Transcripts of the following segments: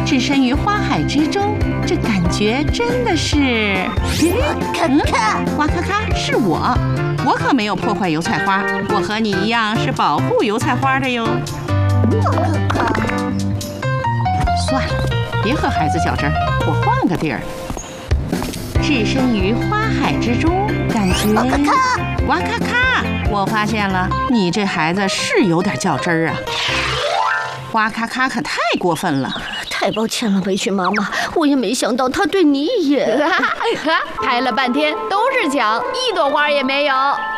置身于花海之中，这感觉真的是……哇咔咔，是我可没有破坏油菜花，我和你一样是保护油菜花的哟。算了，别和孩子较真儿，我换个地儿。置身于花海之中，感觉哇咔咔！我发现了，你这孩子是有点较真儿啊。哇咔咔可太过分了！ 太抱歉了，围裙妈妈，我也没想到他对你也…… 拍了半天都是墙，一朵花也没有。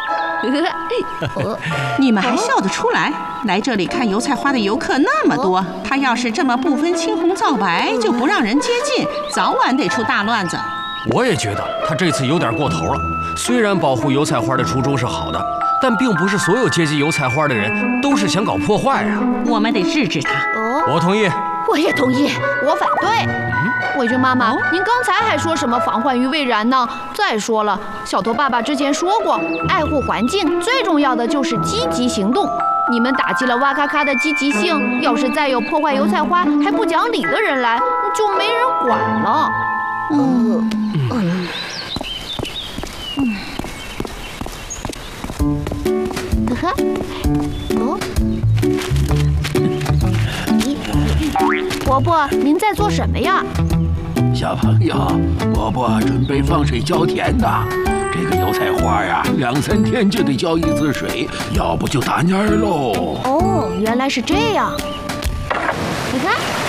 你们还笑得出来？来这里看油菜花的游客那么多，他要是这么不分青红皂白，就不让人接近，早晚得出大乱子。 我也觉得他这次有点过头了。虽然保护油菜花的初衷是好的，但并不是所有接近油菜花的人都是想搞破坏啊。 我们得制止他。 我同意。 我也同意。 我反对。伟军妈妈，您刚才还说什么防患于未然呢？再说了，小头爸爸之前说过，爱护环境最重要的就是积极行动。你们打击了哇咔咔的积极性，要是再有破坏油菜花还不讲理的人来，就没人管了。伯伯，您在做什么呀？ 小朋友，伯伯准备放水浇田呢。这个油菜花呀，2、3天就得浇一次水，要不就打蔫喽。 哦，原来是这样。你看，